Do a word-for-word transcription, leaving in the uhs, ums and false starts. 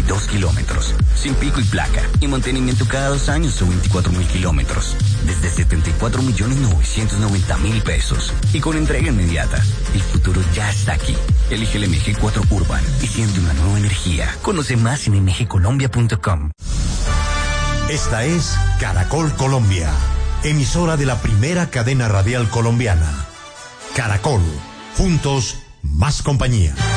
veintidós kilómetros, sin pico y placa, y mantenimiento cada dos años o veinticuatro mil kilómetros, desde setenta y cuatro millones novecientos noventa mil pesos, y con entrega inmediata. El futuro ya está aquí. Elige el M G cuatro Urban y siente una nueva energía. Conoce más en m g colombia punto com. Esta es Caracol Colombia, emisora de la primera cadena radial colombiana. Caracol, juntos, más compañía.